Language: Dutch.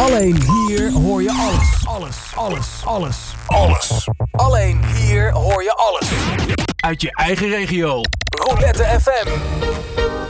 Alleen hier hoor je alles. Alleen hier hoor je alles. Uit je eigen regio. Roulette FM.